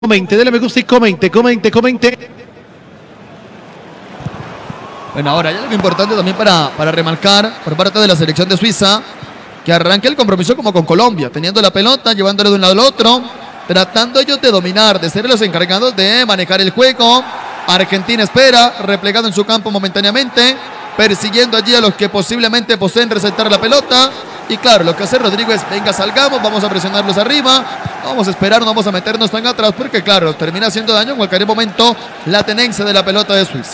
Comente, dale me gusta y comente. Bueno, ahora hay algo importante también para remarcar por parte de la selección de Suiza, que arranque el compromiso como con Colombia, teniendo la pelota, llevándole de un lado al otro, tratando ellos de dominar, de ser los encargados de manejar el juego. Argentina espera, replegado en su campo momentáneamente, persiguiendo allí a los que posiblemente poseen resaltar la pelota. Y claro, lo que hace Rodrigo es, venga, salgamos, vamos a presionarlos arriba, vamos a esperar, no vamos a meternos tan atrás, porque claro, termina haciendo daño en cualquier momento la tenencia de la pelota de Suiza.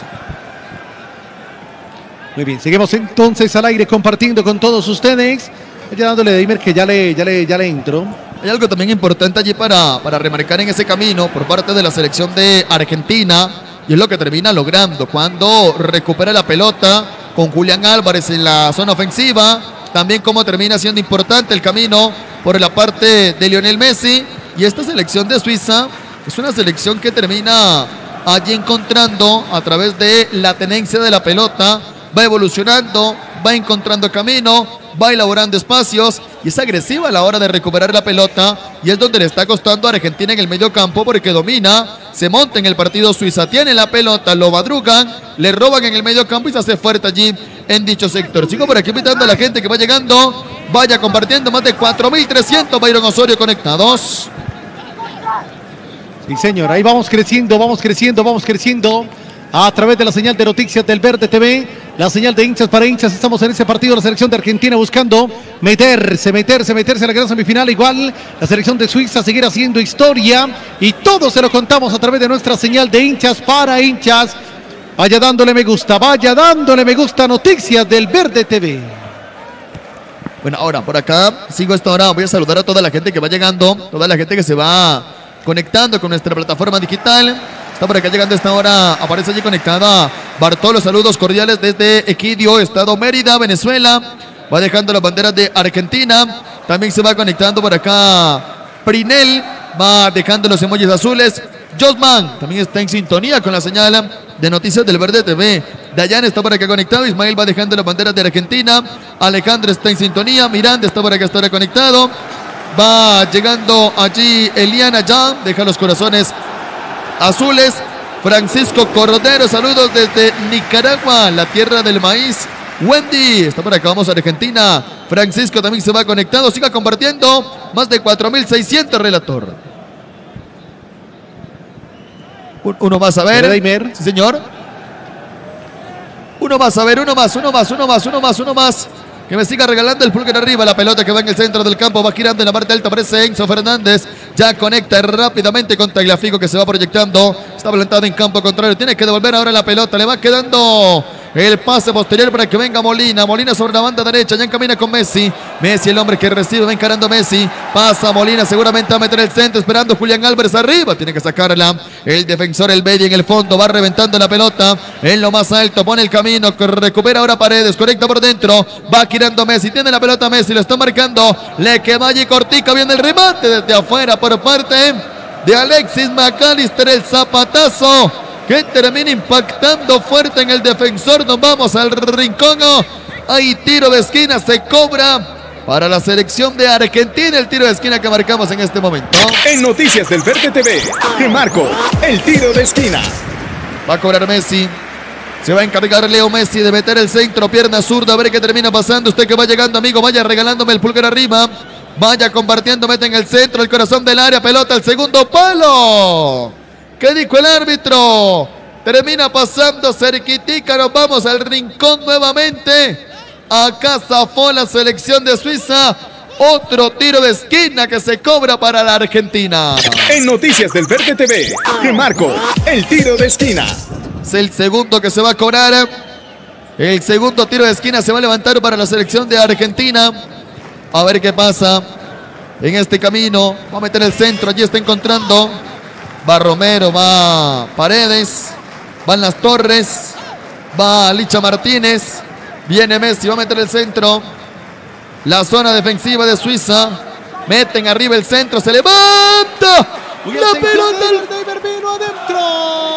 Muy bien, seguimos entonces al aire compartiendo con todos ustedes. Ya dándole de Imer que ya le entró. Hay algo también importante allí para remarcar en ese camino por parte de la selección de Argentina, y es lo que termina logrando cuando recupera la pelota con Julián Álvarez en la zona ofensiva. También como termina siendo importante el camino por la parte de Lionel Messi. Y esta selección de Suiza es una selección que termina allí encontrando a través de la tenencia de la pelota, va evolucionando, va encontrando camino, va elaborando espacios y es agresiva a la hora de recuperar la pelota, y es donde le está costando a Argentina en el medio campo, porque domina, se monta en el partido. Suiza tiene la pelota, lo madrugan, le roban en el medio campo y se hace fuerte allí en dicho sector. Sigo por aquí invitando a la gente que va llegando, vaya compartiendo. Más de 4.300 Byron Osorio conectados. Sí, señor, ahí vamos creciendo a través de la señal de noticias del Verde TV, la señal de hinchas para hinchas. Estamos en ese partido, la selección de Argentina buscando meterse a la gran semifinal. Igual la selección de Suiza seguir haciendo historia, y todo se lo contamos a través de nuestra señal de hinchas para hinchas. Vaya dándole me gusta, noticias del Verde TV. Bueno, ahora por acá sigo esta hora, voy a saludar a toda la gente que va llegando, toda la gente que se va conectando con nuestra plataforma digital. Está por acá llegando a esta hora, aparece allí conectada Bartolo, saludos cordiales desde Equidio, Estado Mérida, Venezuela. Va dejando las banderas de Argentina. También se va conectando por acá Prinel, va dejando los emojis azules. Josman también está en sintonía con la señal de noticias del Verde TV. Dayan está por acá conectado. Ismael va dejando las banderas de Argentina. Alejandro está en sintonía. Miranda está por acá, está conectado. Va llegando allí Eliana ya, deja los corazones azules. Francisco Cordero, saludos desde Nicaragua, la tierra del maíz. Wendy está por acá, vamos a Argentina. Francisco también se va conectado, siga compartiendo. Más de 4.600, relator. Uno más a ver. Sí, señor. Uno más a ver, uno más. Que me siga regalando el pulgar arriba. La pelota que va en el centro del campo, va girando en la parte alta, aparece Enzo Fernández. Ya conecta rápidamente con Tagliafico, que se va proyectando. Está plantado en campo contrario. Tiene que devolver ahora la pelota. Le va quedando el pase posterior para que venga Molina. Molina sobre la banda derecha. Ya encamina con Messi. Messi, el hombre que recibe, va encarando Messi. Pasa Molina, seguramente va a meter el centro. Esperando Julián Álvarez arriba. Tiene que sacarla. El defensor, el Belli en el fondo. Va reventando la pelota. En lo más alto. Pone el camino. Recupera ahora Paredes. Conecta por dentro. Va girando Messi. Tiene la pelota Messi. Lo está marcando. Le quedó allí cortica. Viene el remate desde afuera por parte de Alexis McAllister. El zapatazo que termina impactando fuerte en el defensor. Nos vamos al rincón. Hay tiro de esquina, se cobra para la selección de Argentina. El tiro de esquina que marcamos en este momento. En Noticias del Verde TV, que marco el tiro de esquina. Va a cobrar Messi. Se va a encargar Leo Messi de meter el centro, pierna zurda, a ver qué termina pasando. Usted que va llegando, amigo, vaya regalándome el pulgar arriba. Vaya compartiendo, mete en el centro, el corazón del área, pelota al segundo palo. ¿Qué dijo el árbitro? Termina pasando cerquitica, nos vamos al rincón nuevamente. Acá zafó la selección de Suiza. Otro tiro de esquina que se cobra para la Argentina. En Noticias del Verde TV, que marco el tiro de esquina. Es el segundo que se va a cobrar. El segundo tiro de esquina se va a levantar para la selección de Argentina. A ver qué pasa en este camino. Va a meter el centro, allí está encontrando. Va Romero, va Paredes, van las Torres, va Licha Martínez, viene Messi, va a meter el centro. La zona defensiva de Suiza, meten arriba el centro, se levanta. La pelota vino adentro.